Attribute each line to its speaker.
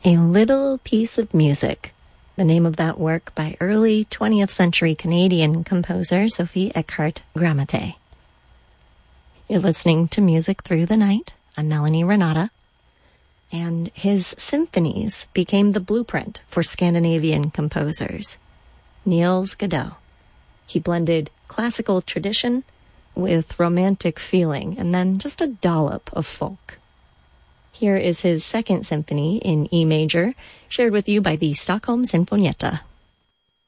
Speaker 1: A Little Piece of Music, the name of that work by early 20th century Canadian composer Sophie Eckhart Gramate. You're listening to Music Through the Night. I'm Melanie Renata. And his symphonies became the blueprint for Scandinavian composers. Niels Godot. He blended classical tradition with romantic feeling and then just a dollop of folk. Here is his second symphony in E major, shared with you by the Stockholm Sinfonietta.